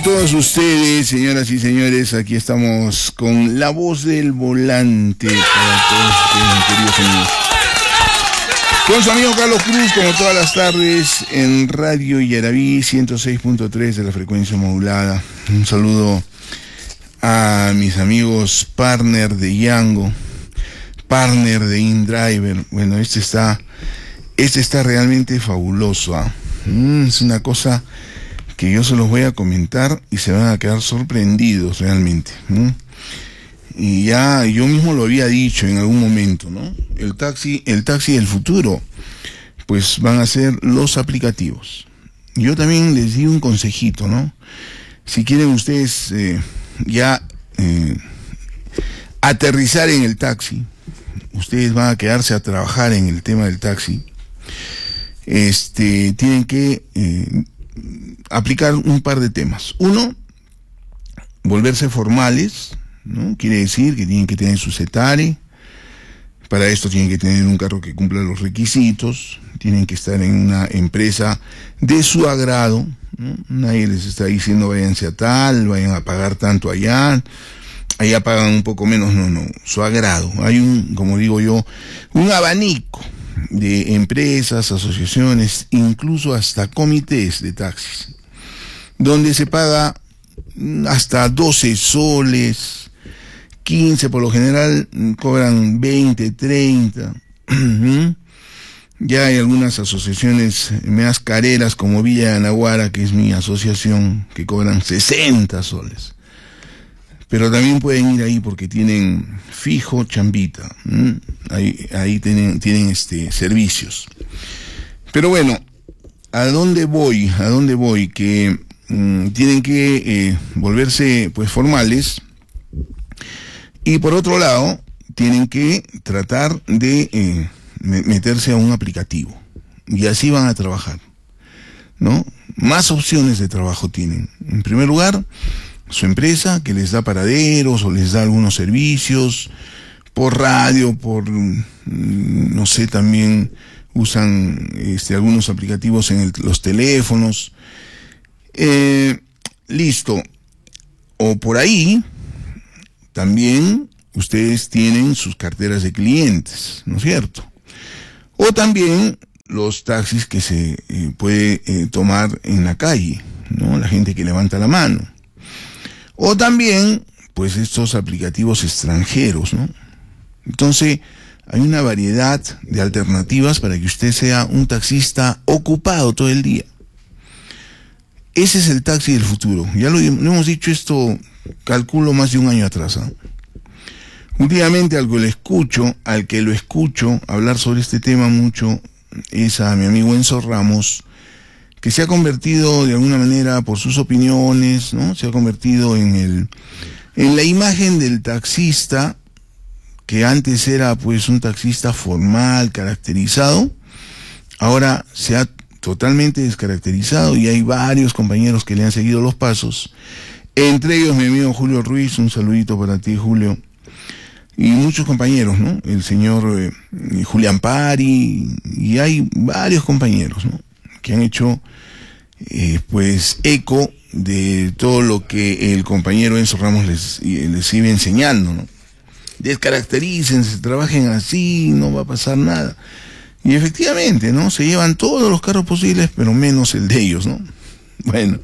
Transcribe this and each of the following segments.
Con todos ustedes, señoras y señores, aquí estamos con la voz del volante para todos ustedes, queridos amigos. Con su amigo Carlos Cruz, como todas las tardes, en Radio Yaraví 106.3 de la frecuencia modulada. Un saludo a mis amigos partner de Yango, partner de InDriver. Bueno, este está realmente fabuloso, ¿eh? Es una cosa que yo se los voy a comentar y se van a quedar sorprendidos realmente. Y ya yo mismo lo había dicho en algún momento, ¿no? El taxi del futuro, pues van a ser los aplicativos. Yo también les di un consejito, ¿no? Si quieren ustedes aterrizar en el taxi, ustedes van a quedarse a trabajar en el tema del taxi, tienen que aplicar un par de temas. Uno, volverse formales, ¿no? Quiere decir que tienen que tener su CETARE. Para esto tienen que tener un carro que cumpla los requisitos, tienen que estar en una empresa de su agrado, ¿no? Nadie les está diciendo váyanse a tal, vayan a pagar tanto allá pagan un poco menos, no, su agrado. Hay como digo yo, un abanico de empresas, asociaciones, incluso hasta comités de taxis, donde se paga hasta 12 soles, 15, por lo general cobran 20, 30. Ya hay algunas asociaciones más careras como Villa de Anaguara, que es mi asociación, que cobran 60 soles. Pero también pueden ir ahí porque tienen fijo chambita. Ahí tienen servicios. Pero bueno, ¿a dónde voy? Que tienen que volverse pues formales. Y por otro lado, tienen que tratar de meterse a un aplicativo. Y así van a trabajar, ¿no? Más opciones de trabajo tienen. En primer lugar, su empresa, que les da paraderos o les da algunos servicios por radio, no sé, también usan algunos aplicativos en los teléfonos. Listo. O por ahí también ustedes tienen sus carteras de clientes, ¿no es cierto? O también los taxis que se puede tomar en la calle, ¿no? La gente que levanta la mano. O también, pues, estos aplicativos extranjeros, ¿no? Entonces, hay una variedad de alternativas para que usted sea un taxista ocupado todo el día. Ese es el taxi del futuro. Ya lo hemos dicho esto, calculo, más de un año atrás, ¿eh? Últimamente al que lo escucho hablar sobre este tema mucho es a mi amigo Enzo Ramos, que se ha convertido de alguna manera por sus opiniones, ¿no? Se ha convertido en la imagen del taxista, que antes era pues un taxista formal, caracterizado. Ahora se ha totalmente descaracterizado y hay varios compañeros que le han seguido los pasos. Entre ellos mi amigo Julio Ruiz, un saludito para ti, Julio. Y muchos compañeros, ¿no? El señor Julián Pari, y hay varios compañeros, ¿no? Que han hecho pues eco de todo lo que el compañero Enzo Ramos les iba enseñando, ¿no? Descaracterícense, trabajen así, no va a pasar nada. Y efectivamente, ¿no? Se llevan todos los carros posibles, pero menos el de ellos, ¿no? Bueno,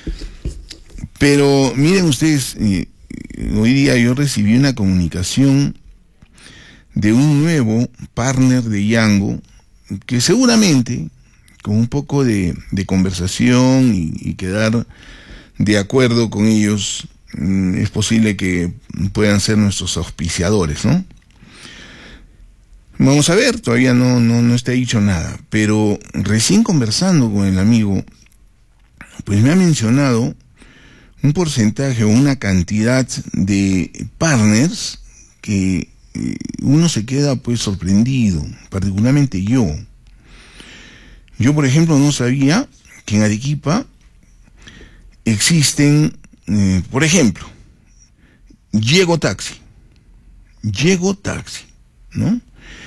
pero miren ustedes, hoy día yo recibí una comunicación de un nuevo partner de Yango, que seguramente con un poco de conversación y quedar de acuerdo con ellos, es posible que puedan ser nuestros auspiciadores, ¿no? Vamos a ver, todavía no está dicho nada, pero recién conversando con el amigo, pues me ha mencionado un porcentaje o una cantidad de partners que uno se queda pues sorprendido, particularmente yo. Yo, por ejemplo, no sabía que en Arequipa existen, por ejemplo, Llego Taxi, ¿no?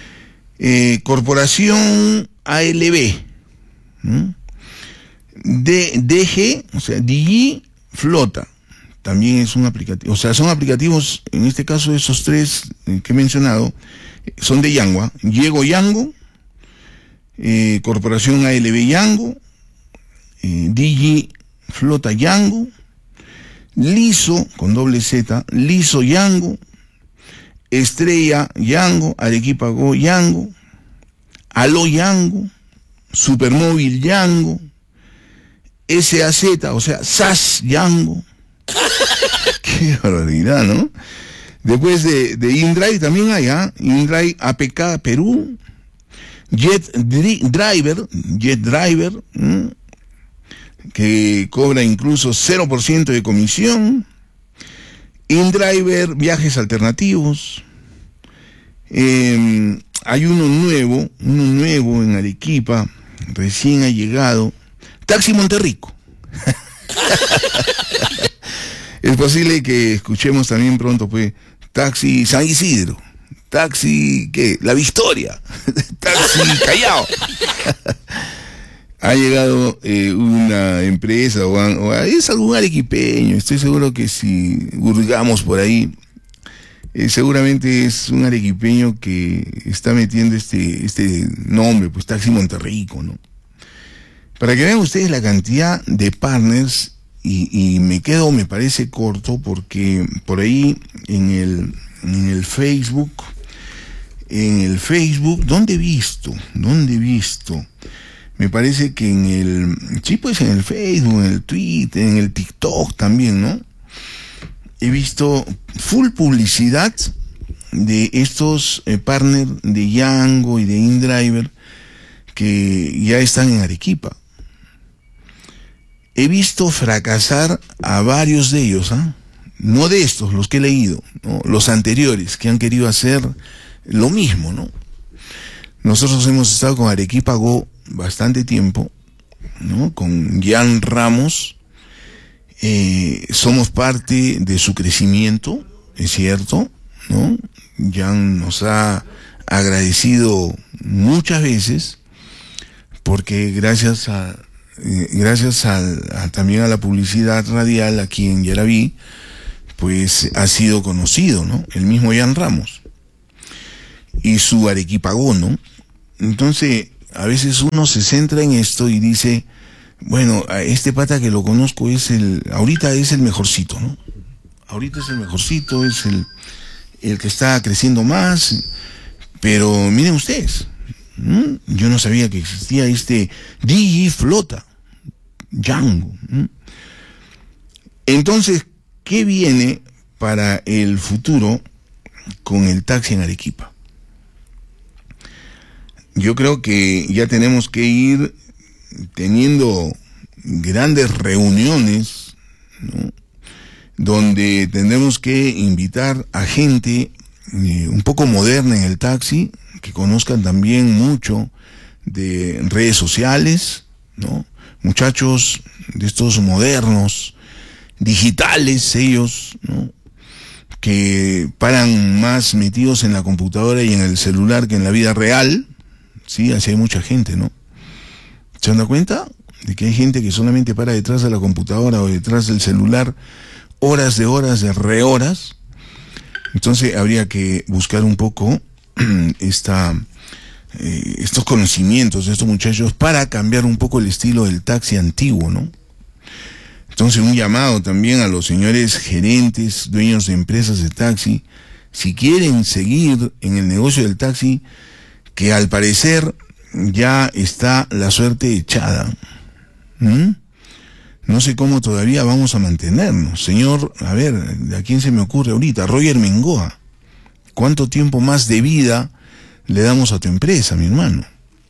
Corporación ALB, ¿no? DG, o sea, Digi Flota también es un aplicativo, o sea, son aplicativos, en este caso esos tres que he mencionado, son de Yango, Llego Yango, Corporación ALB Yango, Digi Flota Yango, Liso, con doble Z, Liso Yango, Estrella Yango, Arequipa Go Yango, Aló Yango, Supermóvil Yango, SAZ, o sea, SAS Yango. Qué barbaridad, ¿no? Después de InDrive también hay, InDrive APK Perú, JetDriver, que cobra incluso 0% de comisión, InDriver Viajes Alternativos, hay uno nuevo en Arequipa, recién ha llegado, Taxi Monterrico. Es posible que escuchemos también pronto, pues, Taxi San Isidro, Taxi, ¿qué? La Victoria, Taxi Callao. Ha llegado una empresa o es algún arequipeño, estoy seguro que si hurgamos por ahí, seguramente es un arequipeño que está metiendo este nombre, pues Taxi Monterrico, ¿no? Para que vean ustedes la cantidad de partners, y me parece corto, porque por ahí en el Facebook, ¿dónde he visto? Me parece que en el Facebook, en el Twitter, en el TikTok también, ¿no? He visto full publicidad de estos partners de Yango y de InDriver que ya están en Arequipa. He visto fracasar a varios de ellos, no de estos, los que he leído, ¿no? Los anteriores que han querido hacer lo mismo, ¿no? Nosotros hemos estado con Arequipa Go bastante tiempo, ¿no? Con Jan Ramos, somos parte de su crecimiento, es cierto, ¿no? Jan nos ha agradecido muchas veces, porque gracias también a la publicidad radial aquí en Yaraví, pues ha sido conocido, ¿no? El mismo Jan Ramos y su Arequipa Go, ¿no? Entonces, a veces uno se centra en esto y dice, bueno, a este pata que lo conozco ahorita es el mejorcito, ¿no? Ahorita es el mejorcito, es el que está creciendo más, pero miren ustedes, yo no sabía que existía Digi Flota Yango. Entonces, ¿qué viene para el futuro con el taxi en Arequipa? Yo creo que ya tenemos que ir teniendo grandes reuniones, ¿no? Donde tendremos que invitar a gente un poco moderna en el taxi, que conozcan también mucho de redes sociales, ¿no? Muchachos de estos modernos, digitales ellos, ¿no? Que paran más metidos en la computadora y en el celular que en la vida real. Sí, así hay mucha gente, ¿no? ¿Se dan cuenta? De que hay gente que solamente para detrás de la computadora o detrás del celular horas de rehoras. Entonces habría que buscar un poco estos conocimientos de estos muchachos para cambiar un poco el estilo del taxi antiguo, ¿no? Entonces un llamado también a los señores gerentes, dueños de empresas de taxi, si quieren seguir en el negocio del taxi, que al parecer ya está la suerte echada. No sé cómo todavía vamos a mantenernos. Señor, a ver, ¿a quién se me ocurre ahorita? Roger Mengoa. ¿Cuánto tiempo más de vida le damos a tu empresa, mi hermano?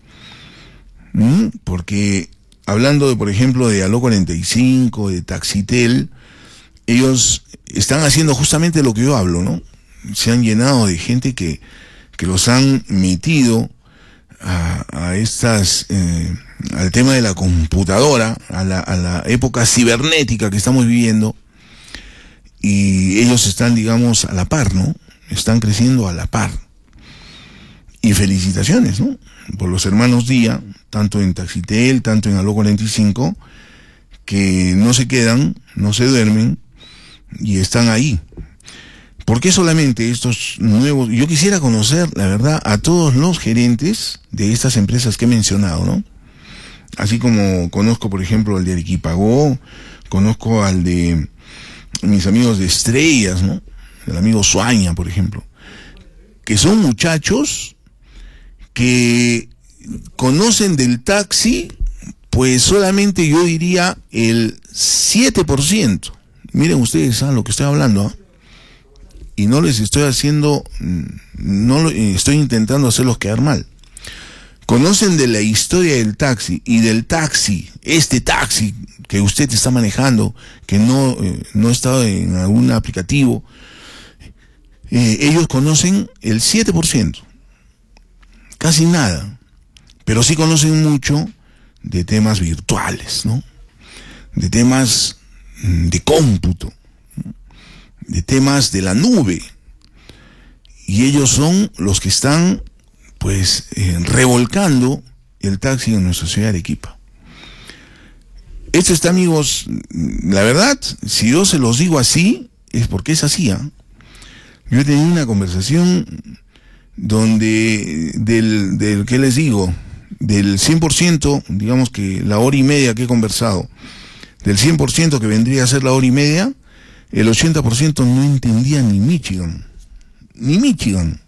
Porque hablando de, por ejemplo, de Aló 45, de Taxitel, ellos están haciendo justamente lo que yo hablo, ¿no? Se han llenado de gente que los han metido al tema de la computadora, a la época cibernética que estamos viviendo, y ellos están, digamos, a la par, ¿no? Están creciendo a la par. Y felicitaciones, ¿no? Por los hermanos Díaz, tanto en Taxitel, tanto en Aló 45, que no se quedan, no se duermen y están ahí. ¿Por qué solamente estos nuevos? Yo quisiera conocer, la verdad, a todos los gerentes de estas empresas que he mencionado, ¿no? Así como conozco, por ejemplo, al de Arequipa-Go, conozco al de mis amigos de Estrellas, ¿no? El amigo Suaña, por ejemplo. Que son muchachos que conocen del taxi, pues solamente yo diría el 7%. Miren ustedes lo que estoy hablando, ¿eh? Y no les estoy haciendo, estoy intentando hacerlos quedar mal. Conocen de la historia del taxi y del taxi, este taxi que usted está manejando, que no está en algún aplicativo, ellos conocen el 7%, casi nada, pero sí conocen mucho de temas virtuales, ¿no? De temas de cómputo, de temas de la nube, y ellos son los que están pues revolcando el taxi en nuestra ciudad de Arequipa. Esto está, amigos, la verdad, si yo se los digo así, es porque es así, ¿eh? Yo he tenido una conversación donde del ¿qué les digo? Del 100%, digamos que la hora y media que he conversado, del 100% que vendría a ser la hora y media, el 80% no entendía ni Michigan. Ni Michigan.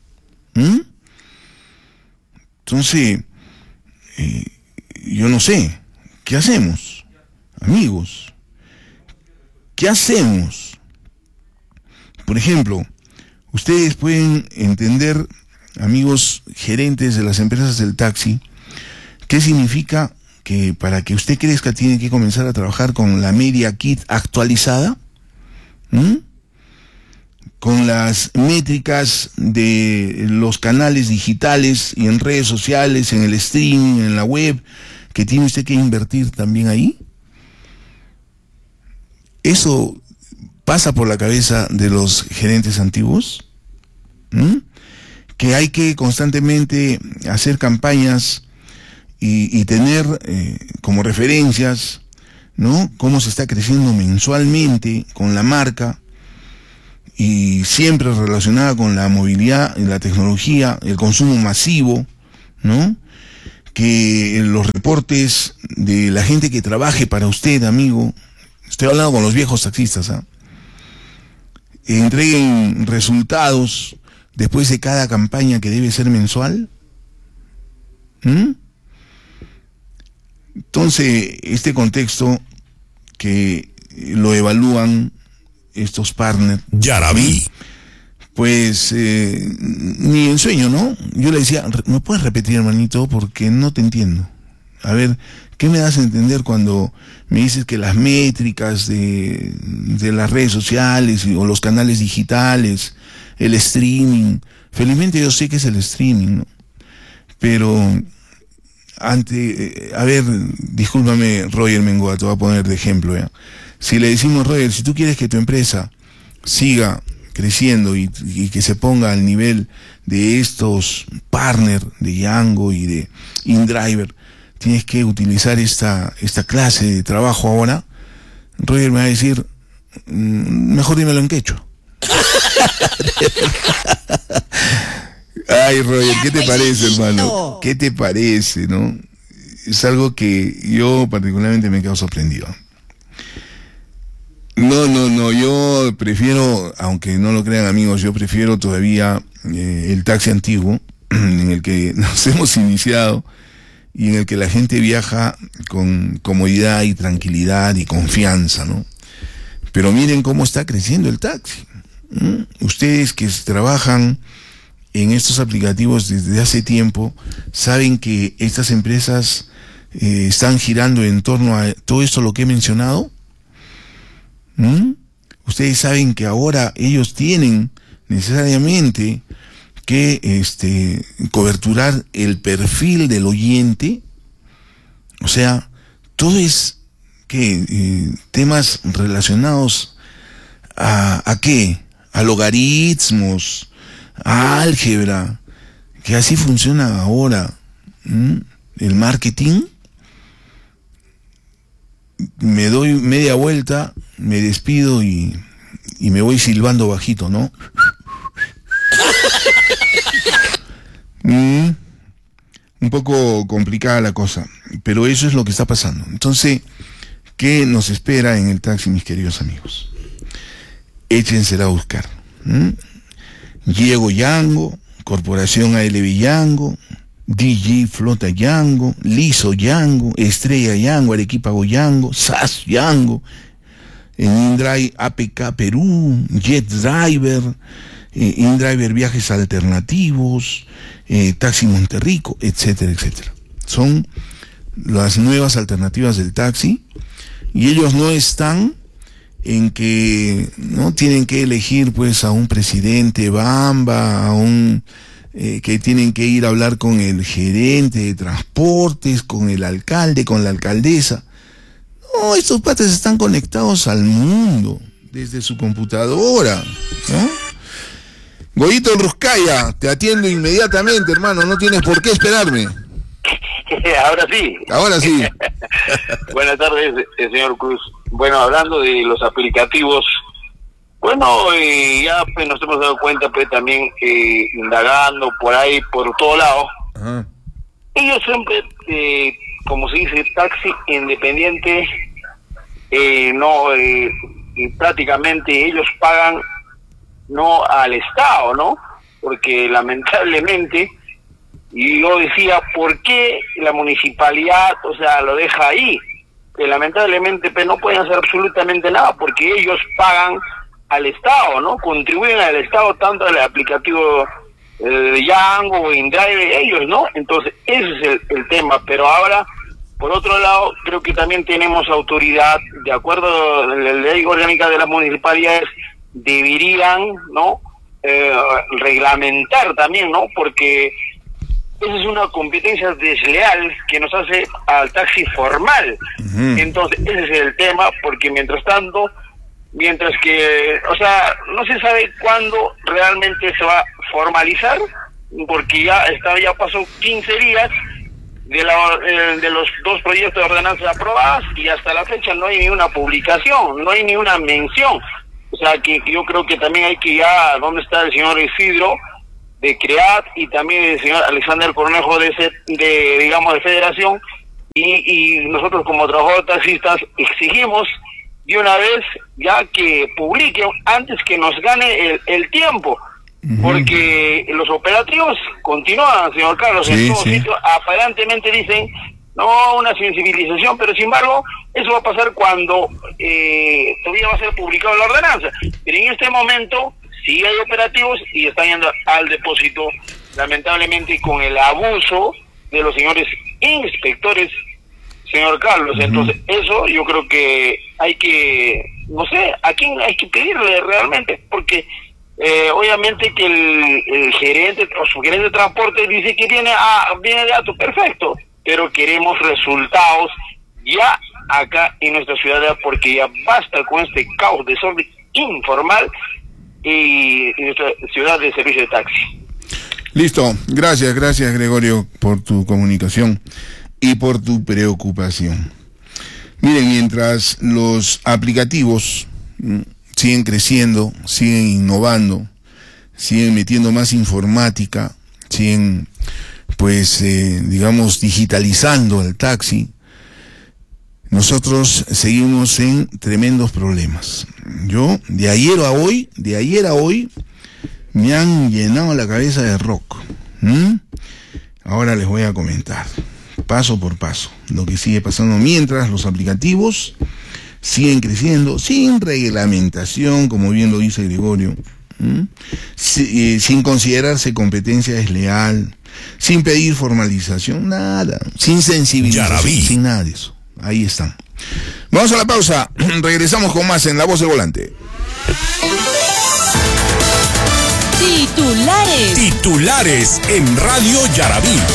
Entonces, yo no sé, ¿qué hacemos? Amigos, ¿qué hacemos? Por ejemplo, ustedes pueden entender, amigos gerentes de las empresas del taxi, ¿qué significa que para que usted crezca tiene que comenzar a trabajar con la Media Kit actualizada? Con las métricas de los canales digitales y en redes sociales, en el streaming, en la web, que tiene usted que invertir también ahí. ¿Eso pasa por la cabeza de los gerentes antiguos? Que hay que constantemente hacer campañas y tener como referencias, ¿no? Cómo se está creciendo mensualmente con la marca, y siempre relacionada con la movilidad, la tecnología, el consumo masivo, ¿no? Que los reportes de la gente que trabaje para usted, amigo, estoy hablando con los viejos taxistas, entreguen resultados después de cada campaña que debe ser mensual. Entonces, este contexto que lo evalúan estos partners, Yaraví, pues ni en sueño, ¿no? Yo le decía, ¿me puedes repetir, hermanito? Porque no te entiendo. A ver, ¿qué me das a entender cuando me dices que las métricas de las redes sociales o los canales digitales, el streaming? Felizmente yo sé que es el streaming, ¿no? Pero a ver, discúlpame, Roger Mengoa, te voy a poner de ejemplo, ¿ya? Si le decimos, Roger, si tú quieres que tu empresa siga creciendo y que se ponga al nivel de estos partners de Yango y de InDriver, tienes que utilizar esta clase de trabajo ahora, Roger me va a decir, mejor dímelo en quechua. Ay, Roger, ¿qué te parece, hermano? ¿Qué te parece, no? Es algo que yo particularmente me quedo sorprendido. No, yo prefiero, aunque no lo crean, amigos, yo prefiero todavía el taxi antiguo, en el que nos hemos iniciado y en el que la gente viaja con comodidad y tranquilidad y confianza, ¿no? Pero miren cómo está creciendo el taxi. Ustedes que trabajan en estos aplicativos desde hace tiempo, saben que estas empresas están girando en torno a todo esto lo que he mencionado. Ustedes saben que ahora ellos tienen necesariamente que coberturar el perfil del oyente. O sea, todo es que temas relacionados a qué, a logaritmos, a álgebra, que así funciona ahora el marketing. me doy media vuelta, me despido y me voy silbando bajito, ¿no? Un poco complicada la cosa, pero eso es lo que está pasando. Entonces, ¿qué nos espera en el taxi, mis queridos amigos? Échensela a buscar. Diego Yango, Corporación ALB Yango, DJ Flota Yango, Liso Yango, Estrella Yango, Arequipago Yango, SAS Yango, InDrive APK Perú, Jet Driver, InDriver Viajes Alternativos, Taxi Monterrico, etcétera, etcétera. Son las nuevas alternativas del taxi y ellos no están en que no tienen que elegir pues a un presidente bamba, a un que tienen que ir a hablar con el gerente de transportes, con el alcalde, con la alcaldesa. No, estos patas están conectados al mundo desde su computadora, ¿no? Goyito Ruscaya, te atiendo inmediatamente, hermano, no tienes por qué esperarme. Ahora sí. Ahora sí. Buenas tardes, señor Cruz. Bueno, hablando de los aplicativos, bueno, ya pues nos hemos dado cuenta pues también indagando por ahí, por todo lado. Ajá. Ellos siempre, como se dice, taxi independiente, prácticamente ellos pagan no al Estado, ¿no? Porque lamentablemente, y yo decía, ¿por qué la municipalidad, o sea, lo deja ahí? Que lamentablemente pues, no pueden hacer absolutamente nada, porque ellos pagan al Estado, ¿no? Contribuyen al Estado tanto al aplicativo de Yango o InDrive, ellos, ¿no? Entonces, ese es el tema. Pero ahora, por otro lado, creo que también tenemos autoridad, de acuerdo a la ley orgánica de las municipalidades, deberían, ¿no? Reglamentar también, ¿no? Porque esa es una competencia desleal que nos hace al taxi formal. Entonces, ese es el tema, porque mientras que, o sea, no se sabe cuándo realmente se va a formalizar, porque ya pasó 15 días de los dos proyectos de ordenanza aprobadas y hasta la fecha no hay ni una publicación, no hay ni una mención. O sea, que yo creo que también hay que ¿dónde está el señor Isidro de CREAT y también el señor Alexander Cornejo de Federación? Y nosotros como trabajadores taxistas exigimos de una vez ya que publiquen antes que nos gane el tiempo, porque los operativos continúan, señor Carlos, en todo sitio aparentemente dicen no, una sensibilización, pero sin embargo eso va a pasar cuando todavía va a ser publicado la ordenanza, pero en este momento sí hay operativos y están yendo al depósito, lamentablemente con el abuso de los señores inspectores, señor Carlos. Entonces eso yo creo que hay que, no sé, a quién hay que pedirle realmente, porque obviamente que el gerente o su gerente de transporte dice que viene de datos, perfecto, pero queremos resultados ya acá en nuestra ciudad, porque ya basta con este caos, desorden informal y nuestra ciudad de servicio de taxi. Listo, gracias Gregorio por tu comunicación y por tu preocupación. Miren, mientras los aplicativos siguen creciendo, siguen innovando, siguen metiendo más informática, siguen digitalizando el taxi, nosotros seguimos en tremendos problemas. Yo, de ayer a hoy, me han llenado la cabeza de rock. Ahora les voy a comentar, paso por paso, lo que sigue pasando mientras los aplicativos siguen creciendo, sin reglamentación, como bien lo dice Gregorio, sin considerarse competencia desleal, sin pedir formalización, nada, sin sensibilización, sin nada de eso. Ahí están. Vamos a la pausa, regresamos con más en La Voz del Volante. Titulares en Radio Yarabí.